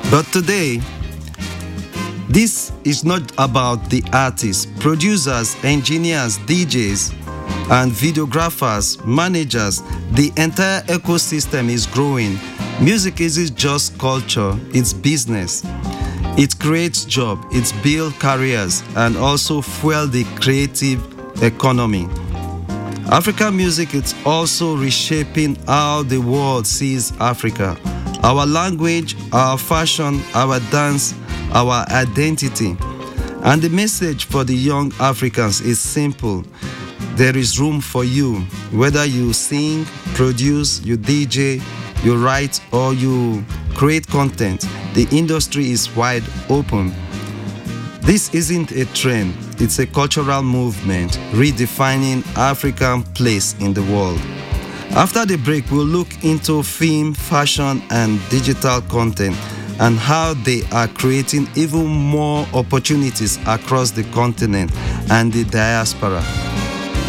But today, this is not about the artists, producers, engineers, DJs, and videographers, managers. The entire ecosystem is growing. Music isn't just culture, it's business. It creates jobs, it builds careers, and also fuel the creative economy. African music is also reshaping how the world sees Africa. Our language, our fashion, our dance, our identity. And the message for the young Africans is simple. There is room for you. Whether you sing, produce, you DJ, you write, or you create content, the industry is wide open. This isn't a trend, it's a cultural movement redefining African place in the world. After the break, we'll look into film, fashion, and digital content and how they are creating even more opportunities across the continent and the diaspora.